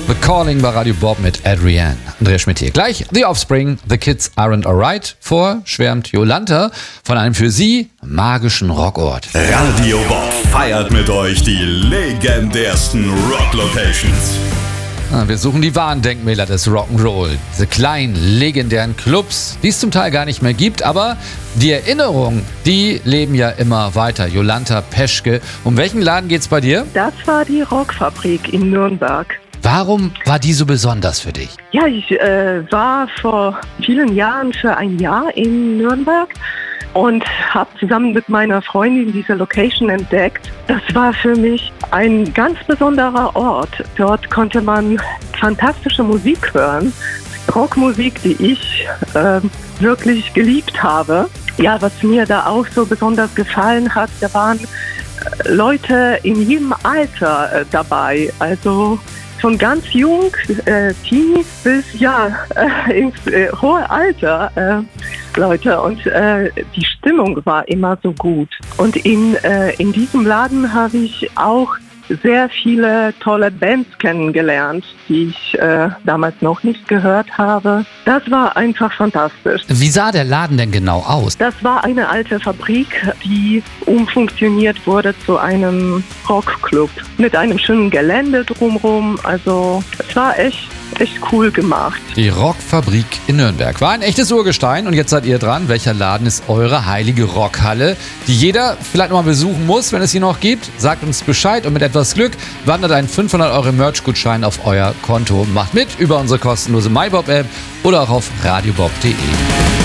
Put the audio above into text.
The Calling bei Radio Bob mit Adrienne. Andrea Schmidt hier. Gleich The Offspring, The Kids Aren't Alright. Vor schwärmt Jolanta von einem für sie magischen Rockort. Radio Bob feiert mit euch die legendärsten Rock-Locations. Wir suchen die wahren Denkmäler des Rock'n'Roll. Diese kleinen, legendären Clubs, die es zum Teil gar nicht mehr gibt, aber die Erinnerungen, die leben ja immer weiter. Jolanta Peschke, um welchen Laden geht's bei dir? Das war die Rockfabrik in Nürnberg. Warum war die so besonders für dich? Ja, ich war vor vielen Jahren für ein Jahr in Nürnberg und habe zusammen mit meiner Freundin diese Location entdeckt. Das war für mich ein ganz besonderer Ort. Dort konnte man fantastische Musik hören, Rockmusik, die ich wirklich geliebt habe. Ja, was mir da auch so besonders gefallen hat, da waren Leute in jedem Alter dabei, also von ganz jung, Teenies bis ins hohe Alter, Leute. Und die Stimmung war immer so gut. Und in diesem Laden habe ich auch sehr viele tolle Bands kennengelernt, die ich damals noch nicht gehört habe. Das war einfach fantastisch. Wie sah der Laden denn genau aus? Das war eine alte Fabrik, die umfunktioniert wurde zu einem Rockclub mit einem schönen Gelände drumherum. Also es war echt cool gemacht. Die Rockfabrik in Nürnberg war ein echtes Urgestein und jetzt seid ihr dran. Welcher Laden ist eure heilige Rockhalle, die jeder vielleicht noch mal besuchen muss, wenn es sie noch gibt? Sagt uns Bescheid und mit etwas Glück wandert ein 500 € Merch-Gutschein auf euer Konto. Macht mit über unsere kostenlose MyBob-App oder auch auf radiobob.de.